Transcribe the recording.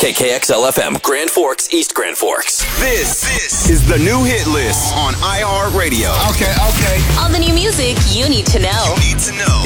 KKXL FM, Grand Forks, East Grand Forks. This is the new hit list on iHeartRadio. Okay. All the new music you need to know.